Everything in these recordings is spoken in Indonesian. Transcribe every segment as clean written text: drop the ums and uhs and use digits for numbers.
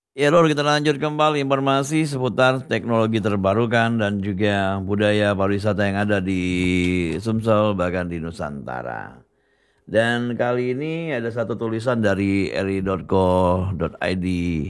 Ya, Lur, kita lanjut kembali informasi seputar teknologi terbarukan dan juga budaya pariwisata yang ada di Sumsel bahkan di Nusantara. Dan kali ini ada satu tulisan dari ri.co.id,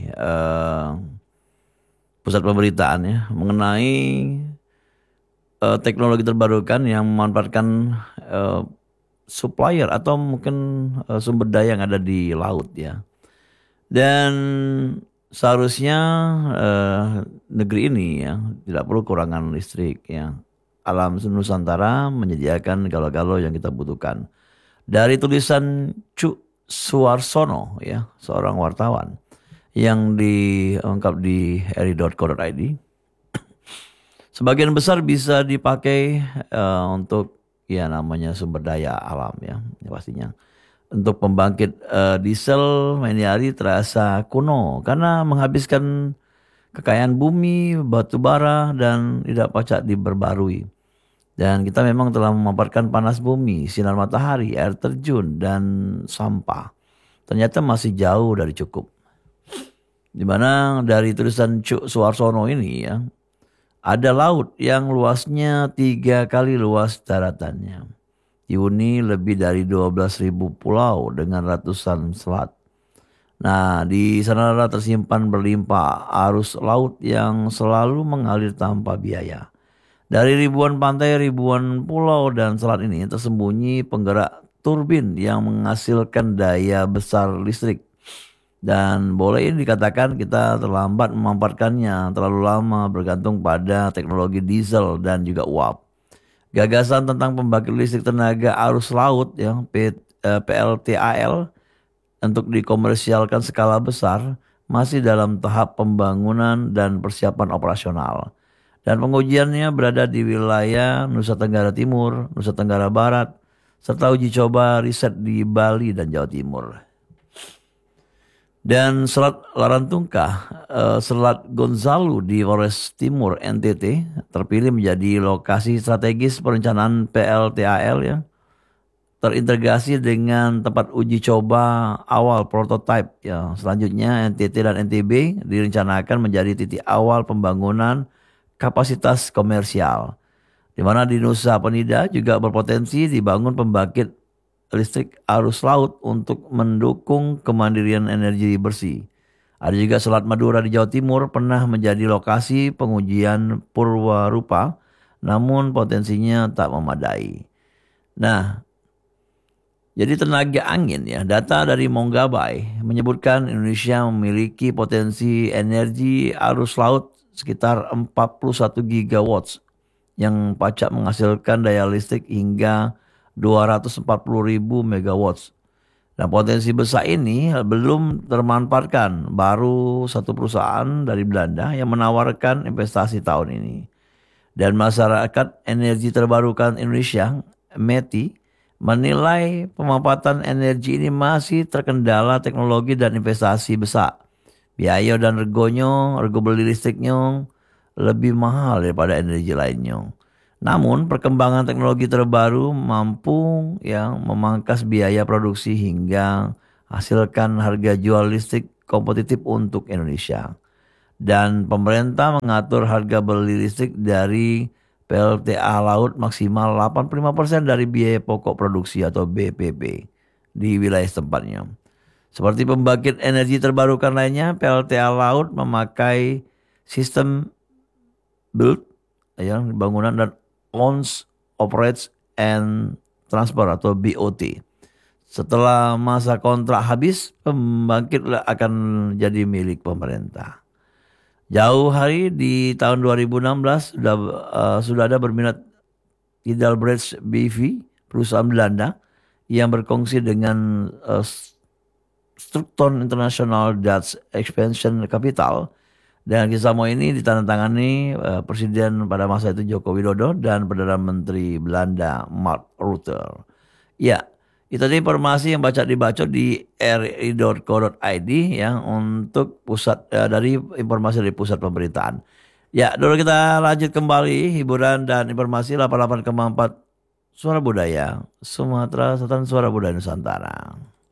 pusat pemberitaan ya, mengenai teknologi terbarukan yang memanfaatkan eh, supplier atau mungkin sumber daya yang ada di laut ya. Dan seharusnya eh, negeri ini ya tidak perlu kurangan listrik ya. Alam Nusantara menyediakan galau-galau yang kita butuhkan. Dari tulisan Cuk Suarsono ya, seorang wartawan yang diungkap di eri.co.id, sebagian besar bisa dipakai untuk ya namanya sumber daya alam ya pastinya. Untuk pembangkit diesel main hari terasa kuno karena menghabiskan kekayaan bumi, batu bara, dan tidak pacak diperbarui. Dan kita memang telah memaparkan panas bumi, sinar matahari, air terjun, dan sampah. Ternyata masih jauh dari cukup. Di mana dari tulisan Cuk Suarsono ini ya, ada laut yang luasnya 3 kali luas daratannya. Dihuni lebih dari 12.000 pulau dengan ratusan selat. Nah, di sana tersimpan berlimpah arus laut yang selalu mengalir tanpa biaya. Dari ribuan pantai, ribuan pulau dan selat ini tersembunyi penggerak turbin yang menghasilkan daya besar listrik. Dan boleh dikatakan kita terlambat memanfaatkannya, terlalu lama bergantung pada teknologi diesel dan juga uap. Gagasan tentang pembangkit listrik tenaga arus laut yang PLTAL untuk dikomersialkan skala besar masih dalam tahap pembangunan dan persiapan operasional. Dan pengujiannya berada di wilayah Nusa Tenggara Timur, Nusa Tenggara Barat, serta uji coba riset di Bali dan Jawa Timur. Dan Selat Larantungkah, Selat Gonzalo di Flores Timur, NTT, terpilih menjadi lokasi strategis perencanaan PLTAL ya, terintegrasi dengan tempat uji coba awal prototipe ya. Selanjutnya NTT dan NTB direncanakan menjadi titik awal pembangunan kapasitas komersial. Di mana di Nusa Penida juga berpotensi dibangun pembangkit listrik arus laut untuk mendukung kemandirian energi bersih. Ada juga Selat Madura di Jawa Timur pernah menjadi lokasi pengujian Purwarupa, namun potensinya tak memadai. Nah, jadi tenaga angin ya, data dari Monggabai menyebutkan Indonesia memiliki potensi energi arus laut sekitar 41 gigawatts yang pacak menghasilkan daya listrik hingga 240 ribu megawatts. Nah, potensi besar ini belum termanfaatkan. Baru satu perusahaan dari Belanda yang menawarkan investasi tahun ini. Dan masyarakat energi terbarukan Indonesia, METI, menilai pemanfaatan energi ini masih terkendala teknologi dan investasi besar. Biaya dan rego beli listriknya lebih mahal daripada energi lainnya. Namun perkembangan teknologi terbaru mampu yang memangkas biaya produksi hingga hasilkan harga jual listrik kompetitif untuk Indonesia. Dan pemerintah mengatur harga beli listrik dari PLTA Laut maksimal 85% dari biaya pokok produksi atau BPP di wilayah tempatnya. Seperti pembangkit energi terbarukan lainnya, PLTA Laut memakai sistem build ya, bangunan dan owns, operates and transfer atau BOT. Setelah masa kontrak habis, pembangkit akan jadi milik pemerintah. Jauh hari di tahun 2016 sudah ada berminat Bridge BV, perusahaan Belanda yang berkongsi dengan Strukton International Dutch Expansion Capital. Dan kerjasama ini ditandatangani Presiden pada masa itu Joko Widodo dan Perdana Menteri Belanda Mark Rutte. Ya, itu tadi informasi yang dibacot di ri.co.id ya untuk dari informasi dari pusat pemberitaan. Ya, dulu kita lanjut kembali hiburan dan informasi 88,4 Suara Budaya Sumatera Selatan, Suara Budaya Nusantara.